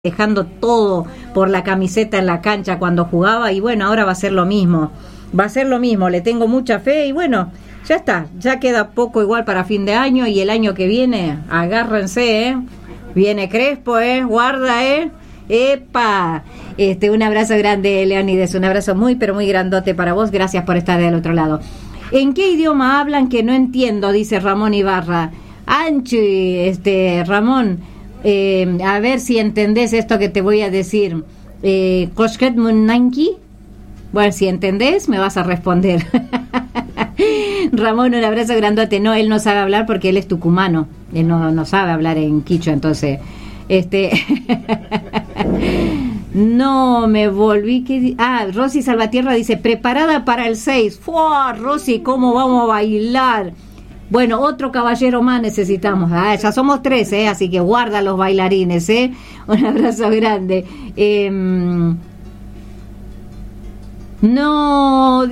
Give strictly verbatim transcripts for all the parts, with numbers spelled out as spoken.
dejando todo por la camiseta en la cancha cuando jugaba, y bueno, ahora va a ser lo mismo, va a ser lo mismo, le tengo mucha fe y bueno, ya está, ya queda poco igual para fin de año y el año que viene, agárrense, ¿eh? Viene Crespo, ¿eh? Guarda, ¿eh? ¡Epa! Este, un abrazo grande, Leónides, un abrazo muy, pero muy grandote para vos, gracias por estar del otro lado. ¿En qué idioma hablan que no entiendo? Dice Ramón Ibarra. Anchi, este, Ramón, Eh, a ver si entendés esto que te voy a decir. Eh, bueno, si entendés, me vas a responder. Ramón, un abrazo grandote. No, él no sabe hablar porque él es tucumano. Él no, no sabe hablar en quichua, entonces. Este. No, me volví. Que... Ah, Rosy Salvatierra dice: preparada para el seis. ¡Fua! Rosy, ¿cómo vamos a bailar? Bueno, otro caballero más necesitamos. Ah, ya somos tres, ¿eh? Así que guarda los bailarines, ¿eh? Un abrazo grande. Eh, no...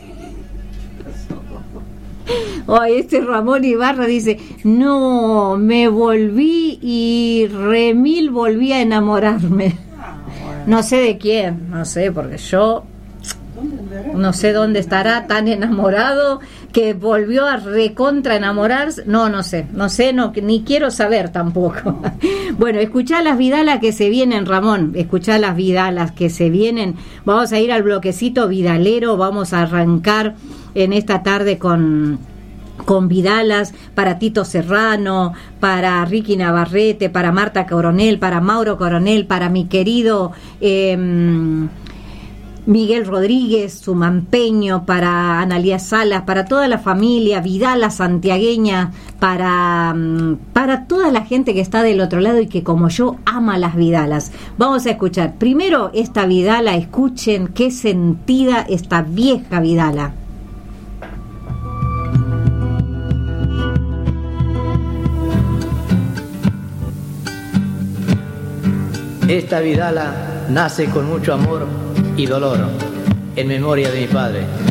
Ay, este Ramón Ibarra dice: no, me volví y remil volví a enamorarme. No sé de quién, no sé, porque yo... no sé dónde estará tan enamorado que volvió a recontra enamorarse. No, no sé, no sé, no, ni quiero saber tampoco. Bueno, escuchá las vidalas que se vienen, Ramón, escuchá las vidalas que se vienen. Vamos a ir al bloquecito vidalero, vamos a arrancar en esta tarde con... con vidalas para Tito Serrano, para Ricky Navarrete, para Marta Coronel, para Mauro Coronel, para mi querido eh, Miguel Rodríguez, Sumampeño, para Analía Salas, para toda la familia Vidala santiagueña, para, para toda la gente que está del otro lado y que como yo ama las vidalas. Vamos a escuchar primero esta vidala, escuchen qué sentida esta vieja vidala. Esta vidala nace con mucho amor y dolor en memoria de mi padre.